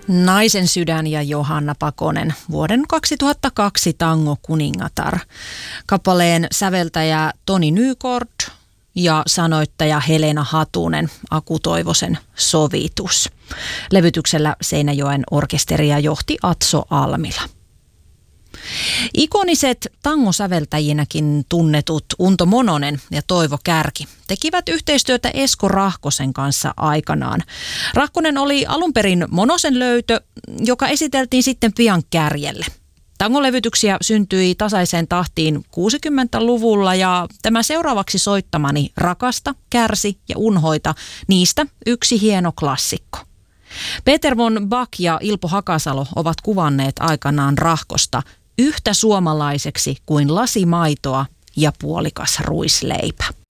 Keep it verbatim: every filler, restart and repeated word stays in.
Naisen sydän ja Johanna Pakonen, vuoden kaksituhattakaksi tango kuningatar. Kappaleen säveltäjä Toni Nykort ja sanoittaja Helena Hatunen, Aku Toivosen sovitus. Levytyksellä Seinäjoen orkesteria johti Atso Almila. Ikoniset tangosäveltäjinäkin tunnetut Unto Mononen ja Toivo Kärki tekivät yhteistyötä Esko Rahkosen kanssa aikanaan. Rahkonen oli alun perin Monosen löytö, joka esiteltiin sitten pian Kärjelle. Tangolevytyksiä syntyi tasaiseen tahtiin kuusikymmentäluvulla ja tämä seuraavaksi soittamani Rakasta, Kärsi ja Unhoita, niistä yksi hieno klassikko. Peter von Bach ja Ilpo Hakasalo ovat kuvanneet aikanaan Rahkosta yhtä suomalaiseksi kuin lasi maitoa ja puolikas ruisleipä.